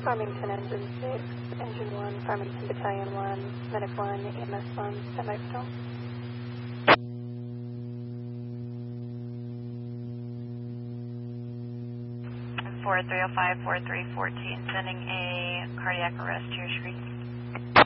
Farmington Engine 6, Engine 1, Farmington Battalion 1, Medic 1, EMS 1, standby for Dome. 4305, 4314, sending a cardiac arrest to your screen.